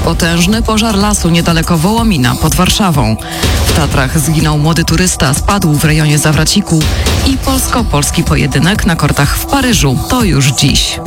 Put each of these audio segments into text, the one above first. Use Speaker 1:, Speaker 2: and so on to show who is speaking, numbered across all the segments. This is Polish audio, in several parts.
Speaker 1: Potężny pożar lasu niedaleko Wołomina pod Warszawą. W Tatrach zginął młody turysta, spadł w rejonie Zawraciku i polsko-polski pojedynek na kortach w Paryżu. To już dziś.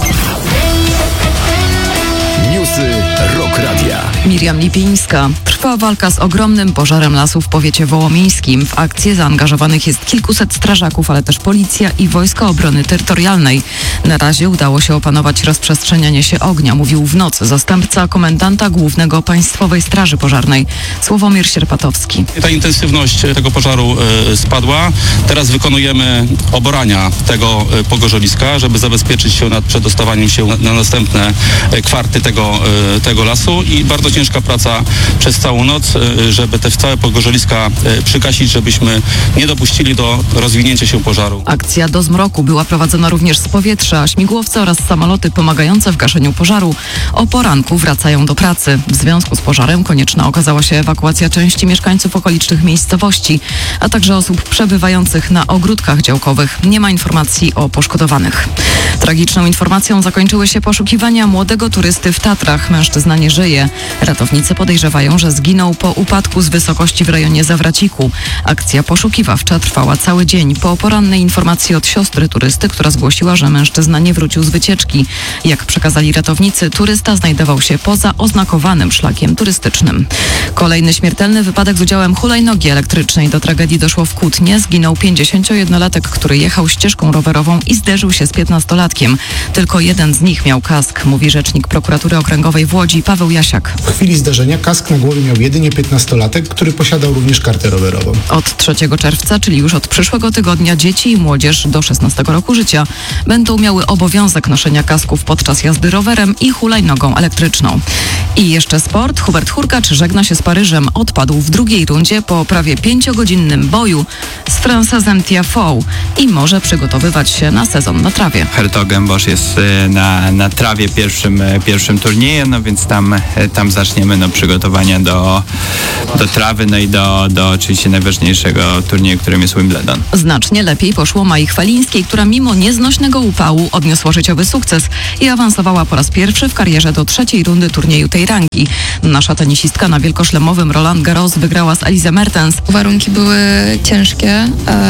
Speaker 2: Newsy Rock Radia.
Speaker 1: Miriam Lipińska. Trwa walka z ogromnym pożarem lasu w powiecie wołomińskim. W akcję zaangażowanych jest kilkuset strażaków, ale też policja i Wojska Obrony Terytorialnej. Na razie udało się opanować rozprzestrzenianie się ognia, mówił w nocy zastępca komendanta głównego Państwowej Straży Pożarnej Sławomir Sierpatowski.
Speaker 3: Ta intensywność tego pożaru spadła. Teraz wykonujemy oborania tego pogorzewiska, żeby zabezpieczyć się nad przedostawaniem się na następne kwarty tego lasu i bardzo ciężka praca przez całą noc, żeby te całe pogorzewiska przygasić, żebyśmy nie dopuścili do rozwinięcia się pożaru.
Speaker 1: Akcja do zmroku była prowadzona również z powietrza. Śmigłowce oraz samoloty pomagające w gaszeniu pożaru o poranku wracają do pracy. W związku z pożarem konieczna okazała się ewakuacja części mieszkańców okolicznych miejscowości, a także osób przebywających na ogródkach działkowych. Nie ma informacji o poszkodowanych. Tragiczną informacją zakończyły się poszukiwania młodego turysty w Tatrach. Mężczyzna nie żyje. Ratownicy podejrzewają, że zginął po upadku z wysokości w rejonie Zawraciku. Akcja poszukiwawcza trwała cały dzień. Po porannej informacji od siostry turysty, która zgłosiła, że mężczyzna nie wrócił z wycieczki. Jak przekazali ratownicy, turysta znajdował się poza oznakowanym szlakiem turystycznym. Kolejny śmiertelny wypadek z udziałem hulajnogi elektrycznej. Do tragedii doszło w Kutnie. Zginął 51-latek, który jechał ścieżką rowerową i zderzył się z 15-latkiem. Tylko jeden z nich miał kask, mówi rzecznik prokuratury okręgowej w Łodzi Paweł Jasiak.
Speaker 4: W chwili zdarzenia kask na głowie miał jedynie 15-latek, który posiadał również kartę rowerową.
Speaker 1: Od 3 czerwca, czyli już od przyszłego tygodnia, dzieci i młodzież do 16 roku życia będą miały obowiązek noszenia kasków podczas jazdy rowerem i hulajnogą elektryczną. I jeszcze sport. Hubert Hurkacz żegna się z Paryżem. Odpadł w drugiej rundzie po prawie 5-godzinnym boju z Francezem Tiafoe i może przygotowywać się na sezon na trawie.
Speaker 5: Hertogenbosch jest na trawie pierwszym turnieju, no więc tam zaczniemy przygotowania do trawy, no i do oczywiście najważniejszego turnieju, którym jest Wimbledon.
Speaker 1: Znacznie lepiej poszło Mai Chwalińskiej, która mimo nieznośnego upału odniosła życiowy sukces i awansowała po raz pierwszy w karierze do 3. rundy turnieju tej rangi. Nasza tenisistka na wielkoszlemowym Roland Garros wygrała z Elise Mertens.
Speaker 6: Warunki były ciężkie,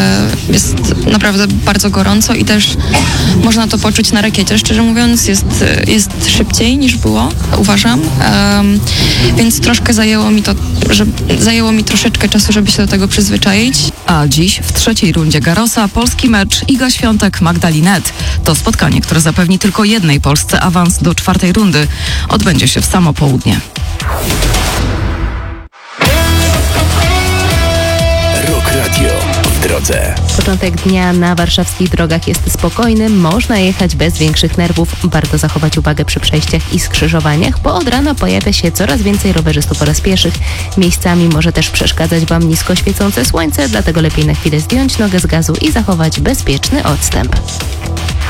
Speaker 6: jest naprawdę bardzo gorąco i też można to poczuć na rakiecie. Szczerze mówiąc, jest szybciej niż było, uważam, więc troszkę zajęło mi troszeczkę czasu, żeby się do tego przyzwyczaić.
Speaker 1: A dziś w 3. rundzie Garrosa polski mecz Iga Świątek-Magdalinet. To spotkanie, które zapewni tylko jednej Polsce awans do 4. rundy. Odbędzie się w samo południe.
Speaker 2: Rock Radio w drodze.
Speaker 7: Początek dnia na warszawskich drogach jest spokojny, można jechać bez większych nerwów. Warto zachować uwagę przy przejściach i skrzyżowaniach, bo od rana pojawia się coraz więcej rowerzystów oraz pieszych. Miejscami może też przeszkadzać Wam nisko świecące słońce, dlatego lepiej na chwilę zdjąć nogę z gazu i zachować bezpieczny odstęp.